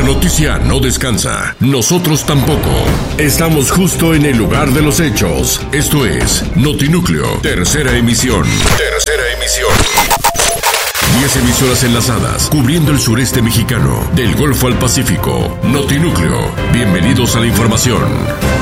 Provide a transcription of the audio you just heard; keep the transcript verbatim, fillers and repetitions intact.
noticia no descansa, nosotros tampoco. Estamos justo en el lugar de los hechos. Esto es Notinúcleo, tercera emisión. Tercera emisión. Diez emisoras enlazadas, cubriendo el sureste mexicano, del Golfo al Pacífico. Notinúcleo, bienvenidos a la información.